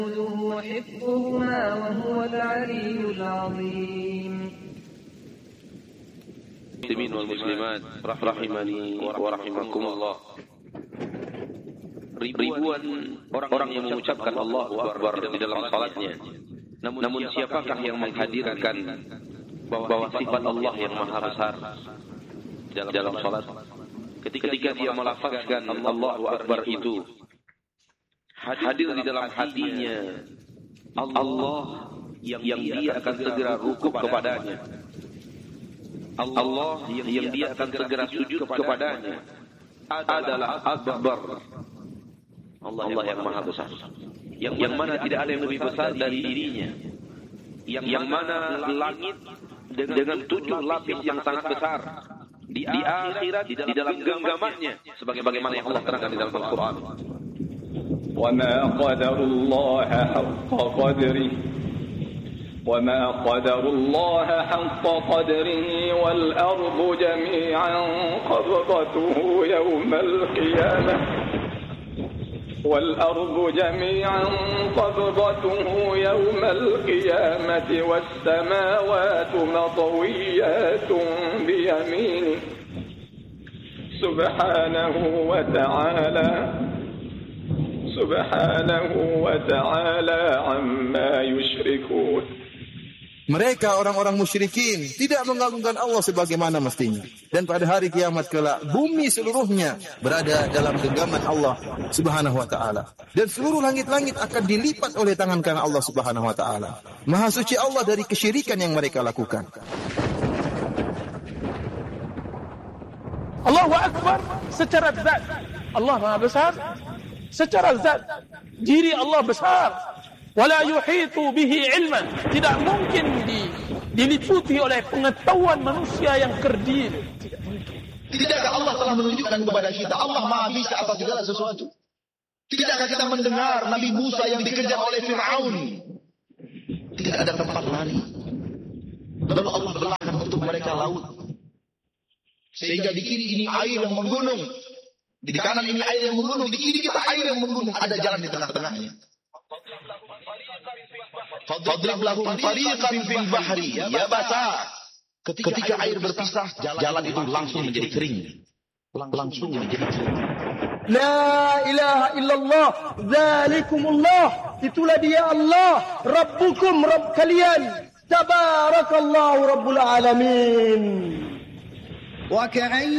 وحفظهما وهو العلي العظيم. Muslimin wal muslimat rahimani wa rahimakumullah. Ribuan orang yang mengucapkan Allahu Akbar di dalam salatnya. Namun siapakah yang menghadirkan bahwa sifat Allah yang maha besar dalam salat? Ketika dia melafazkan Allahu Akbar itu, hadir di dalam hatinya Allah yang dia akan segera rukuk kepadanya, Allah yang dia akan segera sujud kepadanya adalah Akbar. Allah yang maha besar, yang mana tidak ada yang lebih besar dari dirinya, yang mana langit dengan 7 lapis yang sangat besar di akhirat di dalam genggamannya, sebagaimana yang Allah terangkan di dalam Al-Quran. وَمَا قَدَرُوا اللَّهَ حَقَّ قَدْرِهِ وَمَا قَدَرُوا اللَّهَ حَقَّ قَدْرِهِ وَالْأَرْضُ جَمِيعًا قَبْضَتُهُ يَوْمَ الْقِيَامَةِ وَالْأَرْضُ جَميعًا قَبْضَتُهُ يَوْمَ الْقِيَامَةِ وَالسَّمَاوَاتُ مَطْوِيَّاتٌ بِيَمِينِهِ سُبْحَانَهُ وَتَعَالَى عَمَّا يُشْرِكُونَ. Mereka orang-orang musyrikin tidak mengagungkan Allah sebagaimana mestinya. Dan pada hari kiamat kelak, bumi seluruhnya berada dalam genggaman Allah Subhanahu wa taala. Dan seluruh langit-langit akan dilipat oleh tangan kanan Allah Subhanahu wa taala. Maha suci Allah dari kesyirikan yang mereka lakukan. Allahu Akbar secara zat. Allah Maha besar secara zat. Diri Allah besar. Wala yuhitu bihi ilman. Tidak mungkin diliputi oleh pengetahuan manusia yang kerdil. Tidak mungkin. Tidakkah Allah telah menunjukkan kepada kita Allah Maha bisa atas segala sesuatu? Tidakkah kita mendengar Nabi Musa yang dikejar oleh Fir'aun? Tidak ada tempat lari. Lalu Allah belahkan untuk mereka laut. Sehingga di kiri ini air yang menggunung, di kanan ini air yang menggunung, di kiri kita air yang menggunung. Ada jalan di tengah-tengahnya. Fadrib lahum tariqan fil bahri yabasa. Ketika air berpisah, jalan itu langsung menjadi kering. Langsung menjadi kering. La ilaha illallah, dzalikumullah. Itulah dia Allah, Rabbukum, Rabb kalian. Tabarakallahu Rabbul alamin. وكأي